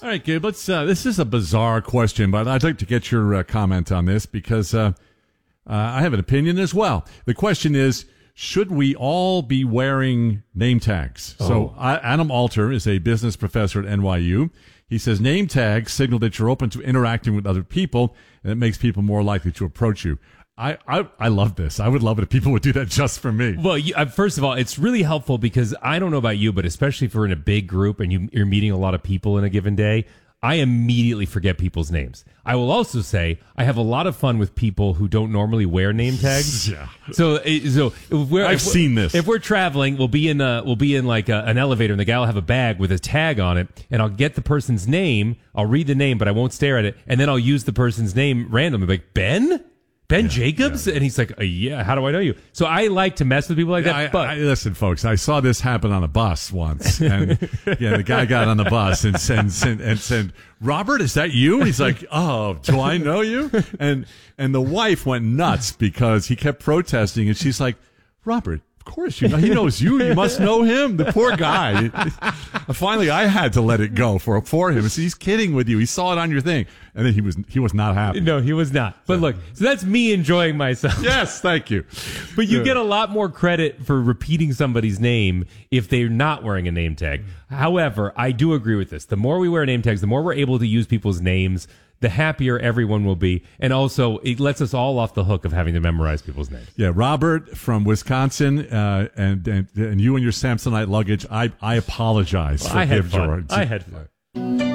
All right, Gabe, let's, this is a bizarre question, but I'd like to get your comment on this because I have an opinion as well. The question is, should we all be wearing name tags? Oh. So Adam Alter is a business professor at NYU. He says name tags signal that you're open to interacting with other people, and it makes people more likely to approach you. I love this. I would love it if people would do that just for me. Well, first of all, it's really helpful because I don't know about you, but especially if we're in a big group and you're meeting a lot of people in a given day, I immediately forget people's names. I will also say I have a lot of fun with people who don't normally wear name tags. Yeah. So I've seen this. If we're traveling, we'll be in like an elevator, and the guy will have a bag with a tag on it, and I'll get the person's name. I'll read the name, but I won't stare at it, and then I'll use the person's name randomly, like Ben Jacobs, and he's like, yeah. How do I know you? So I like to mess with people like that. But listen, folks, I saw this happen on a bus once, and the guy got on the bus and said, "Robert, is that you?" And he's like, "Oh, do I know you?" And the wife went nuts because he kept protesting, and she's like, "Robert, of course you know. He knows you. You must know him." The poor guy. Finally, I had to let it go for him. So he's kidding with you. He saw it on your thing, and then he was not happy. No, he was not. But look, so that's me enjoying myself. Yes, thank you. But you get a lot more credit for repeating somebody's name if they're not wearing a name tag. However, I do agree with this. The more we wear name tags, the more we're able to use people's names, the happier everyone will be. And also, it lets us all off the hook of having to memorize people's names. Yeah, Robert from Wisconsin, and you and your Samsonite luggage, I apologize. Well, I had fun.